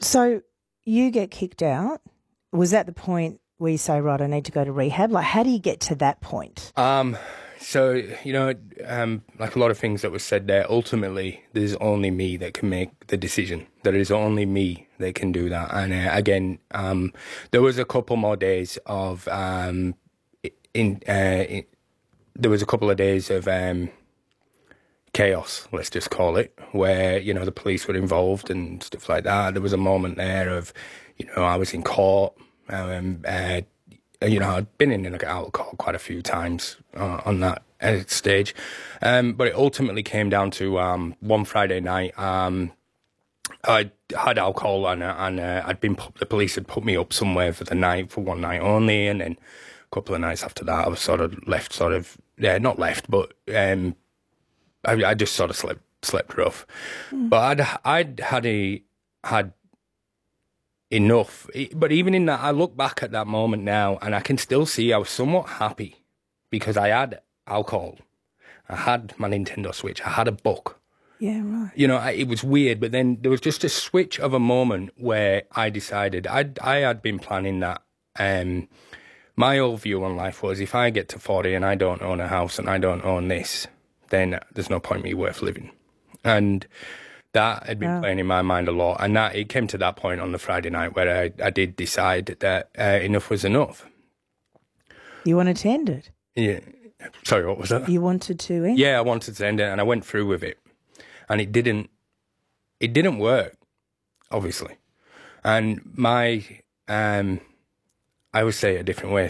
So you get kicked out. Was that the point where you say, right, I need to go to rehab? Like, how do you get to that point? So, like a lot of things that was said there, ultimately, there's only me that can make the decision. There is only me that can do that. And again, there was a couple more days of, there was a couple of days of chaos, let's just call it, where, the police were involved and stuff like that. There was a moment there of, I was in court, I'd been in and out of court quite a few times on that stage. But it ultimately came down to one Friday night. I had alcohol and the police had put me up somewhere for the night, for one night only. And then a couple of nights after that, I was sort of left, not left, but I just sort of slept rough. But I'd had enough. But even in that, I look back at that moment now and I can still see I was somewhat happy because I had alcohol. I had my Nintendo Switch. I had a book. Yeah, right. It was weird, but then there was just a switch of a moment where I decided I had been planning that. My whole view on life was if I get to 40 and I don't own a house and I don't own this, then there's no point in me worth living. And that had been playing in my mind a lot. And that it came to that point on the Friday night where I did decide that enough was enough. You wanted to end it? Yeah. Sorry, what was that? You wanted to end it? Yeah, I wanted to end it and I went through with it. And it didn't work, obviously. And I would say it a different way.